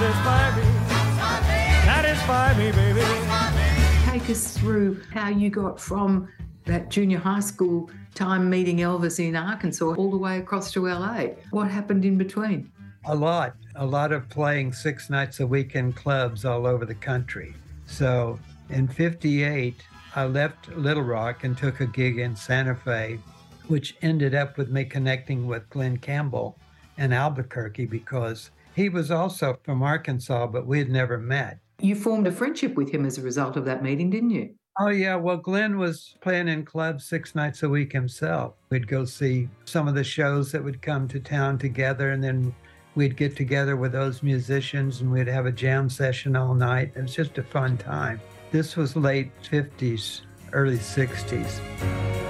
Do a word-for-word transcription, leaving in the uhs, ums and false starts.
satisfy me, satisfy me, baby. Take us through how you got from that junior high school time meeting Elvis in Arkansas all the way across to L A. What happened in between? A lot, a lot of playing six nights a week in clubs all over the country. So in fifty-eight, I left Little Rock and took a gig in Santa Fe, which ended up with me connecting with Glen Campbell in Albuquerque because he was also from Arkansas, but we had never met. You formed a friendship with him as a result of that meeting, didn't you? Oh, yeah. Well, Glenn was playing in clubs six nights a week himself. We'd go see some of the shows that would come to town together, and then we'd get together with those musicians and we'd have a jam session all night. It was just a fun time. This was late fifties, early sixties.